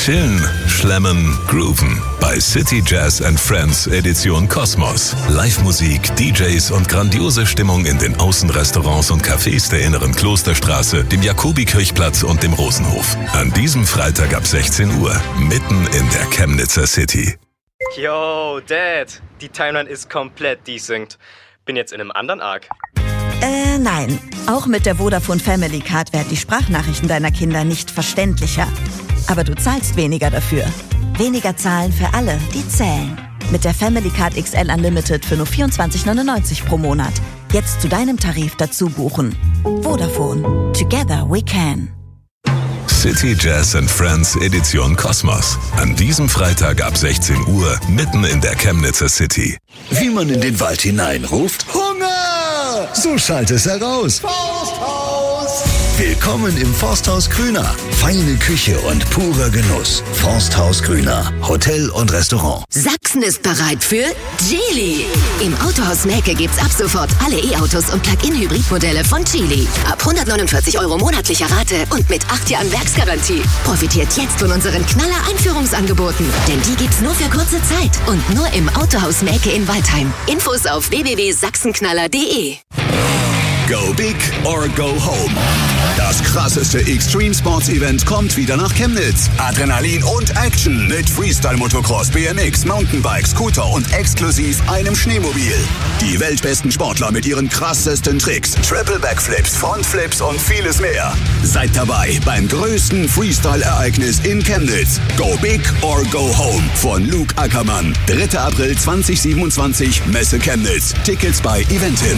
Chillen, schlemmen, grooven. Bei City Jazz & Friends Edition Kosmos. Live-Musik, DJs und grandiose Stimmung in den Außenrestaurants und Cafés der Inneren Klosterstraße, dem Jakobikirchplatz und dem Rosenhof. An diesem Freitag ab 16 Uhr, mitten in der Chemnitzer City. Yo, Dad, die Timeline ist komplett desynced. Bin jetzt in einem anderen Arc. Nein. Auch mit der Vodafone Family Card werden die Sprachnachrichten deiner Kinder nicht verständlicher. Aber du zahlst weniger dafür. Weniger zahlen für alle, die zählen. Mit der Family Card XL Unlimited für nur 24,99 pro Monat. Jetzt zu deinem Tarif dazu buchen. Vodafone. Together we can. City Jazz & Friends Edition Kosmos. An diesem Freitag ab 16 Uhr, mitten in der Chemnitzer City. Wie man in den Wald hineinruft: Hunger! So schallt es heraus. Forsthaus! Willkommen im Forsthaus Grüner. Feine Küche und purer Genuss. Forsthaus Grüner. Hotel und Restaurant. Sachsen ist bereit für Geely. Im Autohaus Mähke gibt's ab sofort alle E-Autos und Plug-in-Hybrid-Modelle von Geely. Ab 149 € monatlicher Rate und mit 8 Jahren Werksgarantie. Profitiert jetzt von unseren Knaller-Einführungsangeboten. Denn die gibt's nur für kurze Zeit und nur im Autohaus Mähke in Waldheim. Infos auf www.sachsenknaller.de. Go big or go home. Das krasseste Extreme Sports Event kommt wieder nach Chemnitz. Adrenalin und Action mit Freestyle Motocross, BMX, Mountainbike, Scooter und exklusiv einem Schneemobil. Die weltbesten Sportler mit ihren krassesten Tricks, Triple Backflips, Frontflips und vieles mehr. Seid dabei beim größten Freestyle-Ereignis in Chemnitz. Go big or go home von Luke Ackermann. 3. April 2027, Messe Chemnitz. Tickets bei Eventim.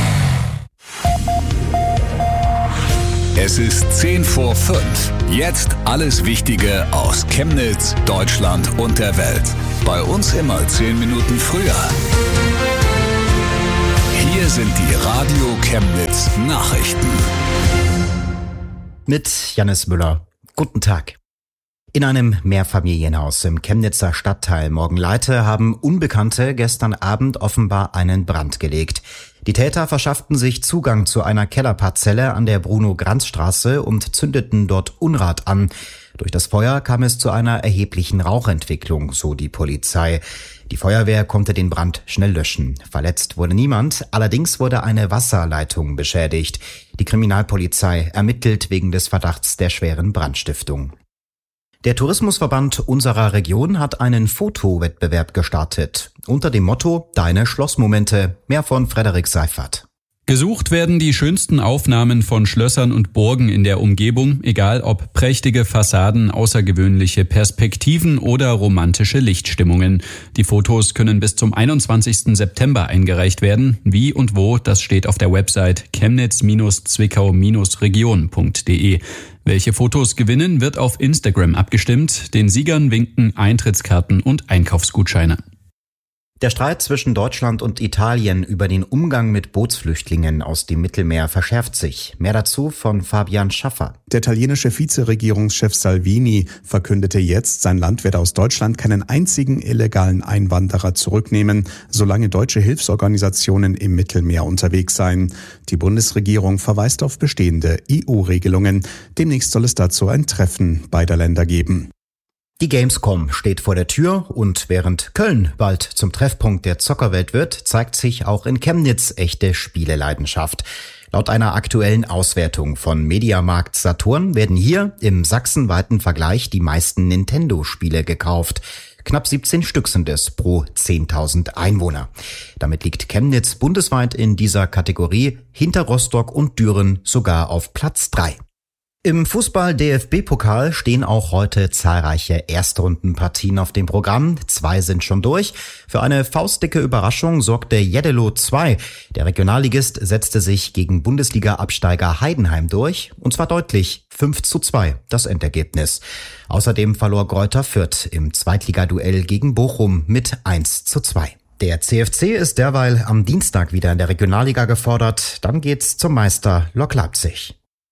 Es ist 5:10. Jetzt alles Wichtige aus Chemnitz, Deutschland und der Welt. Bei uns immer 10 Minuten früher. Hier sind die Radio Chemnitz Nachrichten. Mit Jannis Müller. Guten Tag. In einem Mehrfamilienhaus im Chemnitzer Stadtteil Morgenleite haben Unbekannte gestern Abend offenbar einen Brand gelegt. Die Täter verschafften sich Zugang zu einer Kellerparzelle an der Bruno-Granz-Straße und zündeten dort Unrat an. Durch das Feuer kam es zu einer erheblichen Rauchentwicklung, so die Polizei. Die Feuerwehr konnte den Brand schnell löschen. Verletzt wurde niemand, allerdings wurde eine Wasserleitung beschädigt. Die Kriminalpolizei ermittelt wegen des Verdachts der schweren Brandstiftung. Der Tourismusverband unserer Region hat einen Fotowettbewerb gestartet. Unter dem Motto Deine Schlossmomente. Mehr von Frederik Seifert. Gesucht werden die schönsten Aufnahmen von Schlössern und Burgen in der Umgebung, egal ob prächtige Fassaden, außergewöhnliche Perspektiven oder romantische Lichtstimmungen. Die Fotos können bis zum 21. September eingereicht werden. Wie und wo, das steht auf der Website chemnitz-zwickau-region.de. Welche Fotos gewinnen, wird auf Instagram abgestimmt. Den Siegern winken Eintrittskarten und Einkaufsgutscheine. Der Streit zwischen Deutschland und Italien über den Umgang mit Bootsflüchtlingen aus dem Mittelmeer verschärft sich. Mehr dazu von Fabian Schaffer. Der italienische Vizeregierungschef Salvini verkündete jetzt, sein Land werde aus Deutschland keinen einzigen illegalen Einwanderer zurücknehmen, solange deutsche Hilfsorganisationen im Mittelmeer unterwegs seien. Die Bundesregierung verweist auf bestehende EU-Regelungen. Demnächst soll es dazu ein Treffen beider Länder geben. Die Gamescom steht vor der Tür und während Köln bald zum Treffpunkt der Zockerwelt wird, zeigt sich auch in Chemnitz echte Spieleleidenschaft. Laut einer aktuellen Auswertung von Mediamarkt Saturn werden hier im sachsenweiten Vergleich die meisten Nintendo-Spiele gekauft. Knapp 17 Stück sind es pro 10.000 Einwohner. Damit liegt Chemnitz bundesweit in dieser Kategorie hinter Rostock und Düren sogar auf Platz 3. Im Fußball-DFB-Pokal stehen auch heute zahlreiche Erstrundenpartien auf dem Programm. 2 sind schon durch. Für eine faustdicke Überraschung sorgte Jeddelo 2. Der Regionalligist setzte sich gegen Bundesliga-Absteiger Heidenheim durch. Und zwar deutlich 5:2 das Endergebnis. Außerdem verlor Greuther Fürth im Zweitligaduell gegen Bochum mit 1:2. Der CFC ist derweil am Dienstag wieder in der Regionalliga gefordert. Dann geht's zum Meister Lok Leipzig.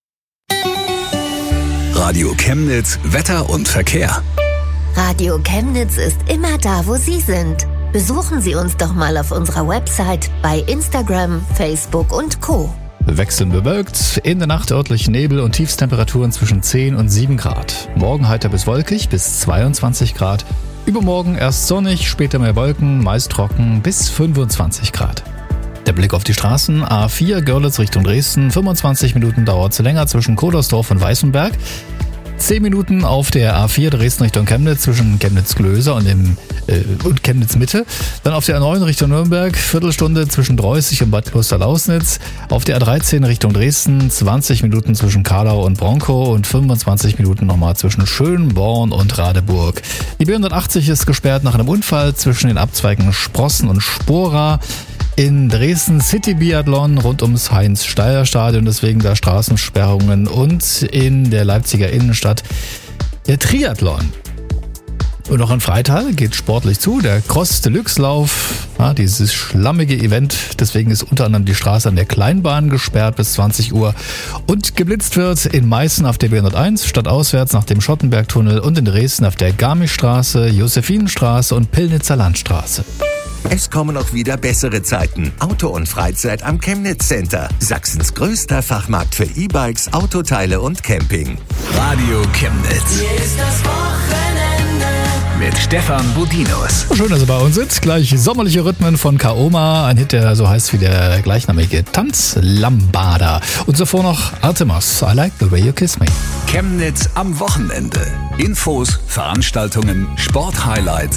Radio Chemnitz, Wetter und Verkehr. Radio Chemnitz ist immer da, wo Sie sind. Besuchen Sie uns doch mal auf unserer Website, bei Instagram, Facebook und Co. wechselnd bewölkt, in der Nacht örtlich Nebel und Tiefstemperaturen zwischen 10 und 7 Grad. Morgen heiter bis wolkig bis 22 Grad. Übermorgen erst sonnig, später mehr Wolken, meist trocken bis 25 Grad. Der Blick auf die Straßen: A4 Görlitz Richtung Dresden, 25 Minuten dauert es länger zwischen Kodersdorf und Weißenberg. 10 Minuten auf der A4 Dresden Richtung Chemnitz zwischen Chemnitz-Glöser und Chemnitz-Mitte. Dann auf der A9 Richtung Nürnberg, Viertelstunde zwischen Dreußig und Bad Kloster-Lausnitz. Auf der A13 Richtung Dresden, 20 Minuten zwischen Kahlau und Bronkow und 25 Minuten nochmal zwischen Schönborn und Radeburg. Die B180 ist gesperrt nach einem Unfall zwischen den Abzweigen Sprossen und Spora. In Dresden City Biathlon rund ums Heinz-Steier-Stadion, deswegen da Straßensperrungen, und in der Leipziger Innenstadt der Triathlon. Und noch in Freital geht sportlich zu, der Cross-Deluxe-Lauf, dieses schlammige Event, deswegen ist unter anderem die Straße an der Kleinbahn gesperrt bis 20 Uhr und geblitzt wird in Meißen auf der B101, stadtauswärts nach dem Schottenbergtunnel, und in Dresden auf der Garmischstraße, Josephinenstraße und Pillnitzer Landstraße. Es kommen auch wieder bessere Zeiten. Auto und Freizeit am Chemnitz Center. Sachsens größter Fachmarkt für E-Bikes, Autoteile und Camping. Radio Chemnitz. Hier ist das Wochenende mit Stefan Budinus. Schön, dass ihr bei uns sitzt. Gleich sommerliche Rhythmen von Kaoma. Ein Hit, der so heißt wie der gleichnamige Tanz Lambada. Und zuvor noch Artemis, I Like the Way You Kiss Me. Chemnitz am Wochenende. Infos, Veranstaltungen, Sporthighlights